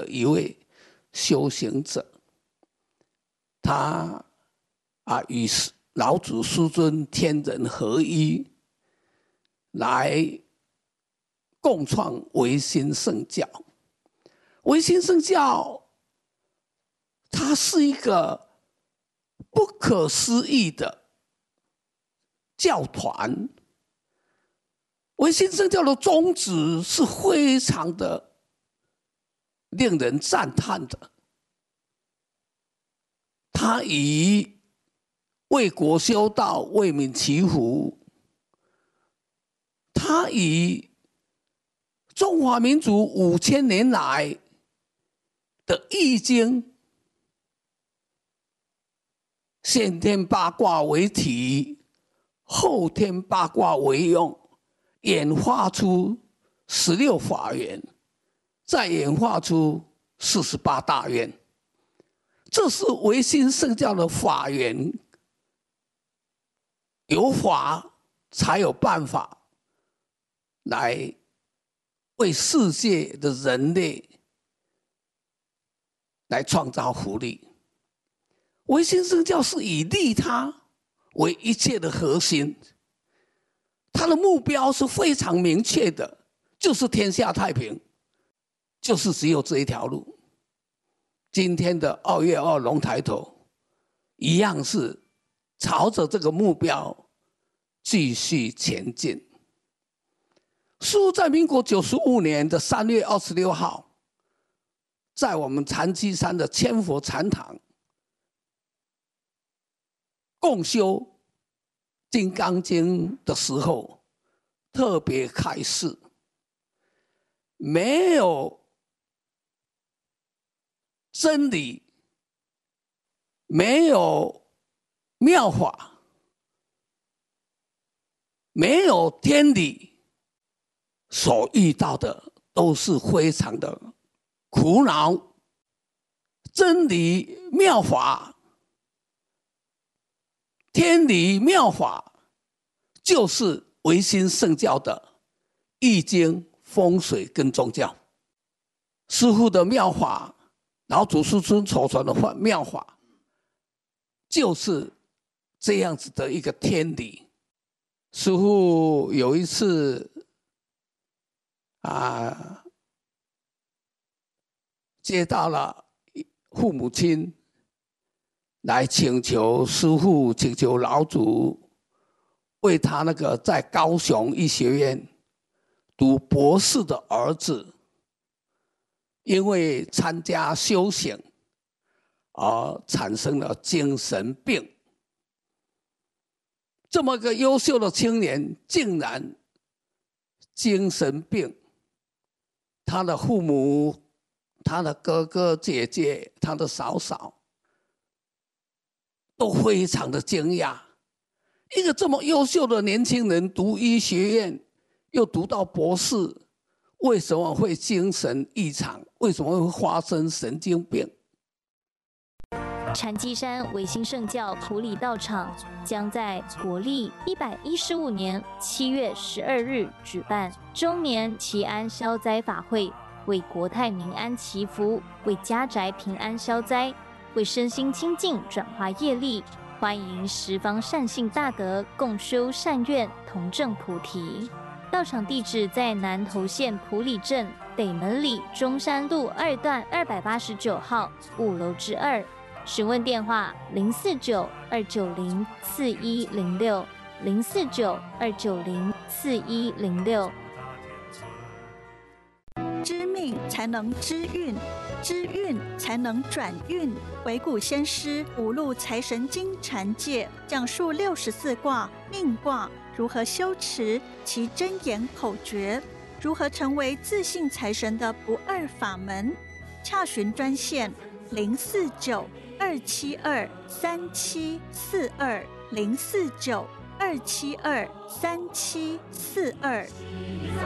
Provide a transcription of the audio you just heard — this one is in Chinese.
的一位修行者，他与老子师尊天人合一，来共创维新圣教。维新圣教，它是一个不可思议的教团。维新圣教的宗旨是非常的令人赞叹的，他以为国修道、为民祈福，他以中华民族5000年来的易经、先天八卦为体，后天八卦为用，演化出16法源，再演化出48大愿。这是维新圣教的法源，有法才有办法来为世界的人类来创造福利。维新圣教是以利他为一切的核心，它的目标是非常明确的，就是天下太平，就是只有这一条路。今天的2月2龙抬头，一样是朝着这个目标继续前进。书在民国95年的3月26号，在我们禅机山的千佛禅堂共修《金刚经》的时候，特别开示：没有真理，没有妙法，没有天理，所遇到的都是非常的苦恼。真理妙法，天理妙法，就是维新圣教的易经、风水跟宗教。师父的妙法，老祖师尊所传的妙法，就是这样子的一个天理。师父有一次接到了父母亲来请求师父、请求老祖为他那个在高雄医学院读博士的儿子，因为参加修行而产生了精神病。这么个优秀的青年，竟然精神病，他的父母、他的哥哥姐姐、他的嫂嫂都非常的惊讶。一个这么优秀的年轻人，读医学院又读到博士，为什么会精神异常？为什么会发生神经病？ 禅机山维新圣教埔里道场将在国历115年7月12日举办周年祈安消灾法会，为国泰民安祈福，为家宅平安消灾，为身心清净转化业力。欢迎十方善信大德共修善愿，同证菩提。道场地址在南投县埔里镇北门里中山路2段289号5楼之2。询问电话049-290-4106，049-290-4106。 知命才能知运，知运才能转运。惟古先师五路财神经禅戒讲述64卦命卦如何修持，其真言口诀，如何成为自信财神的不二法门。洽询专线049-272-3742，049-272-3742。